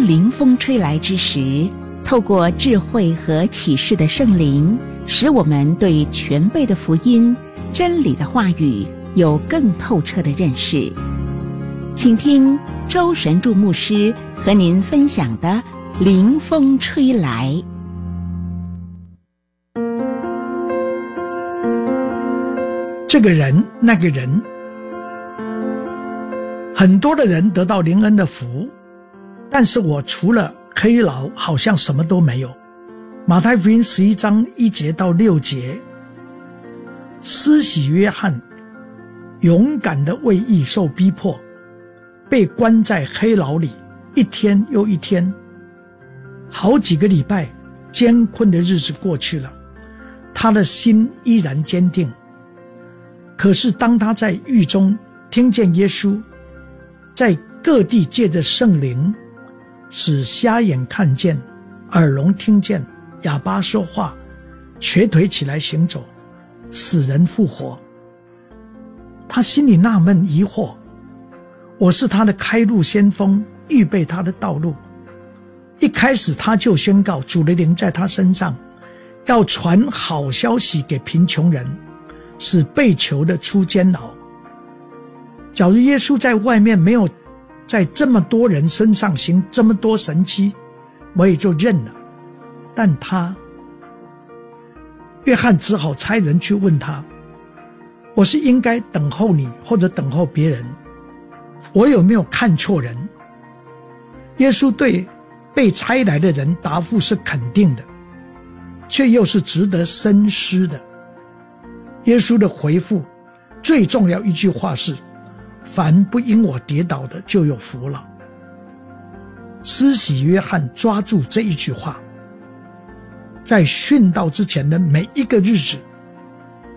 当临风吹来之时，透过智慧和启示的圣灵，使我们对全备的福音、真理的话语有更透彻的认识。请听周神助牧师和您分享的《临风吹来》。 这个人那个人，很多的人得到灵恩的福，但是我除了黑老好像什么都没有。马太福音11章1节到6节，施洗约翰勇敢的为义受逼迫，被关在黑牢里，一天又一天，好几个礼拜，艰困的日子过去了，他的心依然坚定。可是当他在狱中听见耶稣在各地借着圣灵使瞎眼看见，耳聋听见，哑巴说话，瘸腿起来行走，死人复活，他心里纳闷疑惑，我是他的开路先锋，预备他的道路。一开始他就宣告主的灵在他身上，要传好消息给贫穷人，使被囚的出监牢。假如耶稣在外面没有在这么多人身上行这么多神迹，我也就认了。但约翰只好差人去问他，我是应该等候你，或者等候别人？我有没有看错人？耶稣对被差来的人答复是肯定的，却又是值得深思的。耶稣的回复最重要一句话是，凡不因我跌倒的就有福了。施洗约翰抓住这一句话，在殉道之前的每一个日子